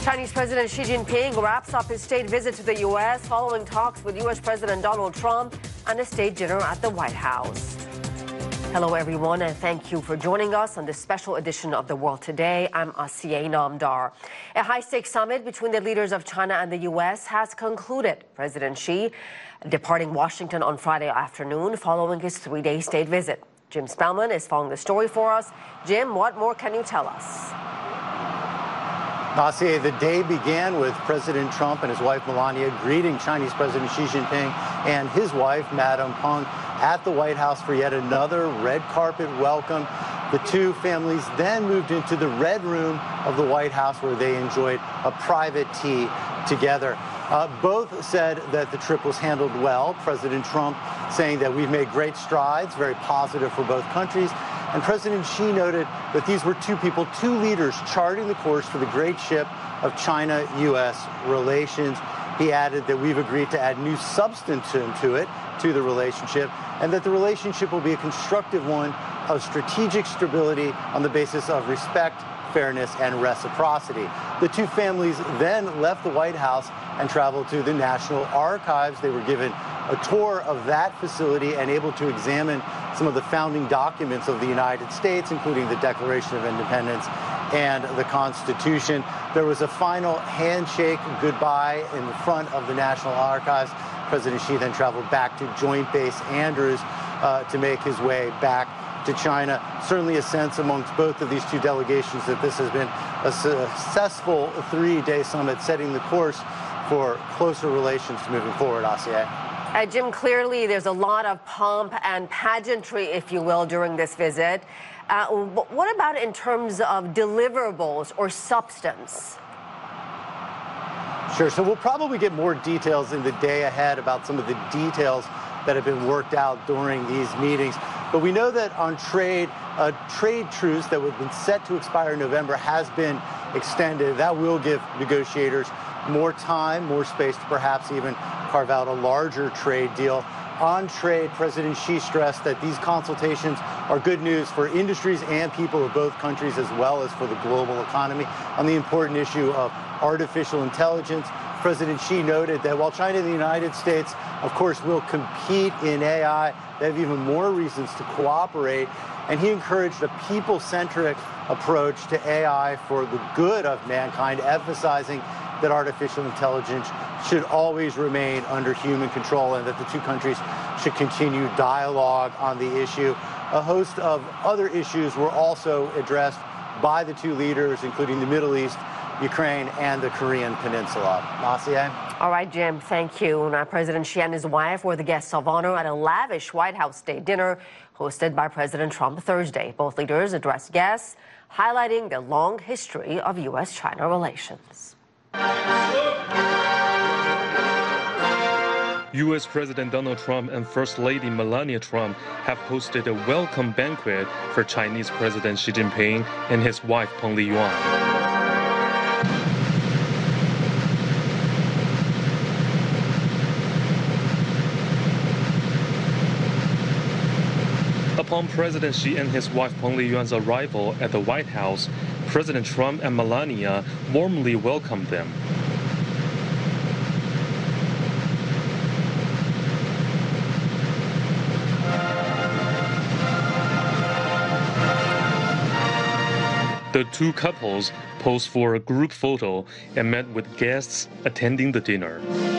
Chinese President Xi Jinping wraps up his state visit to the U.S. following talks with U.S. President Donald Trump and a state dinner at the White House. Hello, everyone, and thank you for joining us on this special edition of The World Today. I'm Asiye Namdar. A high-stakes summit between the leaders of China and the U.S. has concluded. President Xi departing Washington on Friday afternoon following his three-day state visit. Jim Spellman is following the story for us. Jim, what more can you tell us? Asiye, the day began with President Trump and his wife Melania greeting Chinese President Xi Jinping and his wife, Madame Peng, at the White House for yet another red carpet welcome. The two families then moved into the Red Room of the White House, where they enjoyed a private tea together. Both said that the trip was handled well. President Trump saying that we've made great strides, very positive for both countries. And President Xi noted that these were two people, two leaders, charting the course for the great ship of China-U.S. relations. He added that we've agreed to add new substance to the relationship, and that the relationship will be a constructive one of strategic stability on the basis of respect, fairness, and reciprocity. The two families then left the White House and traveled to the National Archives. They were given a tour of that facility and able to examine some of the founding documents of the United States, including the Declaration of Independence and the Constitution. There was a final handshake goodbye in the front of the National Archives. President Xi then traveled back to Joint Base Andrews to make his way back to China. Certainly a sense amongst both of these two delegations that this has been a successful three-day summit, setting the course for closer relations moving forward, Asiye. Jim, clearly there's a lot of pomp and pageantry, if you will, during this visit. What about in terms of deliverables or substance? Sure. So we'll probably get more details in the day ahead about some of the details that have been worked out during these meetings. But we know that on trade, a trade truce that had been set to expire in November has been extended. That will give negotiators more time, more space to perhaps even carve out a larger trade deal. On trade, President Xi stressed that these consultations are good news for industries and people of both countries, as well as for the global economy. On the important issue of artificial intelligence, President Xi noted that while China and the United States, of course, will compete in AI, they have even more reasons to cooperate. And he encouraged a people-centric approach to AI for the good of mankind, emphasizing that artificial intelligence should always remain under human control and that the two countries should continue dialogue on the issue. A host of other issues were also addressed by the two leaders, including the Middle East, Ukraine, and the Korean Peninsula. Asiye? All right, Jim, thank you. Now, President Xi and his wife were the guests of honor at a lavish White House state dinner hosted by President Trump Thursday. Both leaders addressed guests, highlighting the long history of U.S.-China relations. U.S. President Donald Trump and First Lady Melania Trump have hosted a welcome banquet for Chinese President Xi Jinping and his wife Peng Liyuan. Upon President Xi and his wife Peng Liyuan's arrival at the White House, President Trump and Melania warmly welcomed them. The two couples posed for a group photo and met with guests attending the dinner.